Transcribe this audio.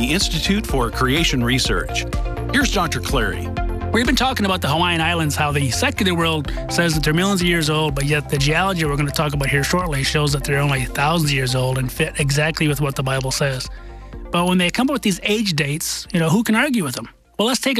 the Institute for Creation Research. Here's Dr. Clary. We've been talking about the Hawaiian Islands, how the secular world says that they're millions of years old, but yet the geology we're going to talk about here shortly shows that they're only thousands of years old and fit exactly with what the Bible says. But when they come up with these age dates, who can argue with them? Well, let's take